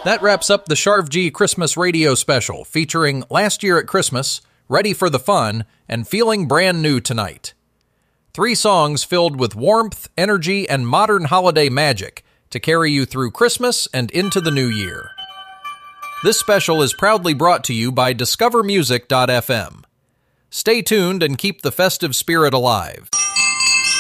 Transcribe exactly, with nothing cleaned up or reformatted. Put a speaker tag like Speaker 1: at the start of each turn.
Speaker 1: That wraps up the Sharv G Christmas radio special featuring Last Year at Christmas, Ready for the Fun, and Feeling Brand New Tonight. Three songs filled with warmth, energy, and modern holiday magic to carry you through Christmas and into the new year. This special is proudly brought to you by Discover Music dot f m. Stay tuned and keep the festive spirit alive.